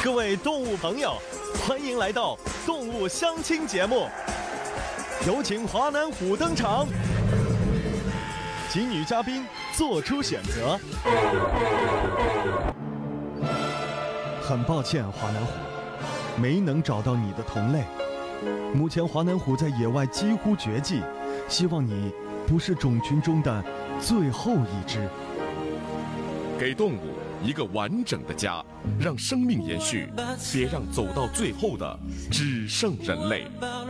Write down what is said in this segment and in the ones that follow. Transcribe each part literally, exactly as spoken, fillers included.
各位动物朋友，欢迎来到动物相亲节目，有请华南虎登场，请女嘉宾做出选择。很抱歉，华南虎，没能找到你的同类。目前华南虎在野外几乎绝迹，希望你不是种群中的最后一只。 给动物一个完整的家，让生命延续，别让走到最后的只剩人类。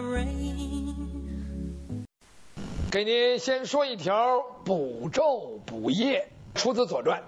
给您先说一条补纣补业，出自《左传》。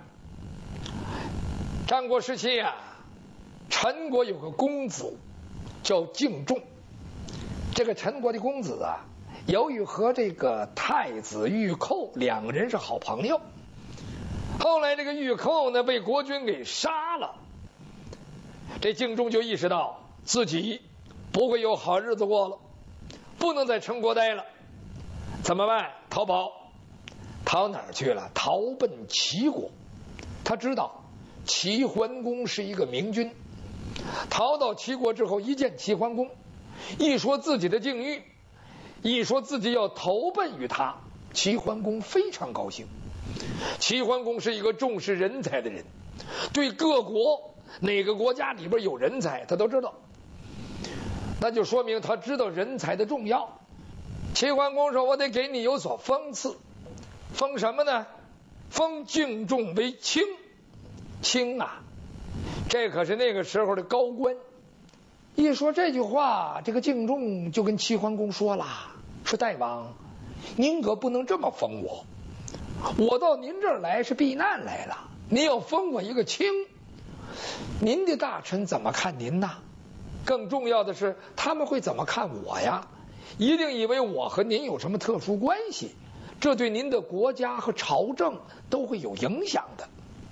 战国时期啊，陈国有个公子叫敬仲。这个陈国的公子啊，由于和这个太子玉寇两个人是好朋友，后来这个玉寇呢被国君给杀了，这敬仲就意识到自己不会有好日子过了，不能在陈国待了，怎么办？逃跑。逃哪儿去了？逃奔齐国。他知道齐桓公是一个明君，逃到齐国之后，一见齐桓公，一说自己的境遇，一说自己要投奔于他，齐桓公非常高兴。齐桓公是一个重视人才的人，对各国哪个国家里边有人才他都知道，那就说明他知道人才的重要。齐桓公说，我得给你有所封赐。封什么呢？封敬仲为卿。卿啊，这可是那个时候的高官。一说这句话，这个敬仲就跟齐桓公说了，说大王，您可不能这么封我，我到您这儿来是避难来了，您要封我一个卿，您的大臣怎么看您呢？更重要的是，他们会怎么看我呀？一定以为我和您有什么特殊关系，这对您的国家和朝政都会有影响的。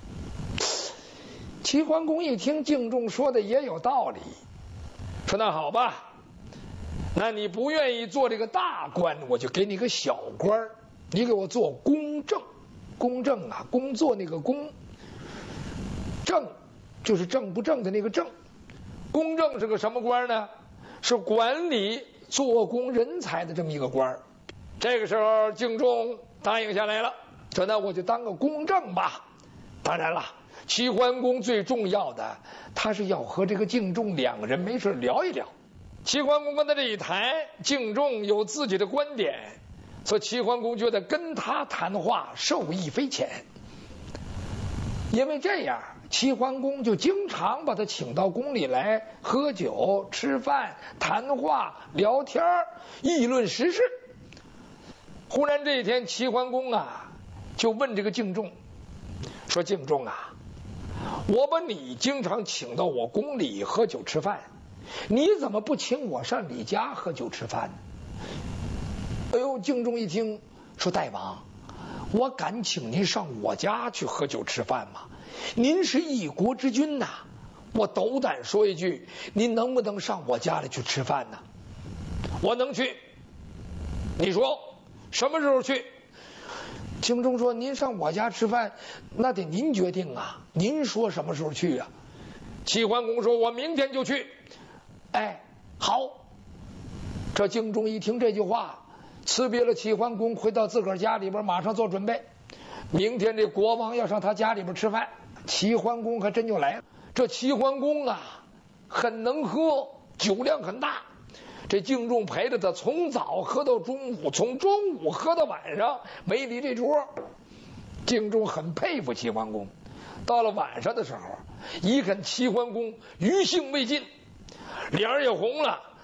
齐桓公一听敬仲说的也有道理，说那好吧，那你不愿意做这个大官，我就给你个小官，你给我做公正。公正啊，工作那个公，正就是正不正的那个正。公正是个什么官呢？是管理做工人才的这么一个官。这个时候敬仲答应下来了，说那我就当个公正吧。当然了，齐桓公最重要的，他是要和这个敬仲两个人没事聊一聊。齐桓公跟他这一谈，敬仲有自己的观点，所以齐桓公觉得跟他谈话受益匪浅。因为这样，齐桓公就经常把他请到宫里来喝酒、吃饭、谈话、聊天、议论时事。忽然这一天，齐桓公啊就问这个敬仲说，敬仲啊，我把你经常请到我宫里喝酒吃饭，你怎么不请我上你家喝酒吃饭呢？哎呦，敬仲一听说，大王，我敢请您上我家去喝酒吃饭吗？您是一国之君呐，我斗胆说一句，您能不能上我家里去吃饭呢？我能去。你说什么时候去？敬仲说，您上我家吃饭那得您决定啊，您说什么时候去啊？齐桓公说，我明天就去。哎，好。这敬仲一听这句话，辞别了齐桓公，回到自个儿家里边马上做准备。明天这国王要上他家里边吃饭，齐桓公还真就来了。这齐桓公啊很能喝，酒量很大，这敬仲陪着他从早喝到中午，从中午喝到晚上，没离这桌。敬仲很佩服齐桓公。到了晚上的时候，一看齐桓公余兴未尽，脸儿也红了，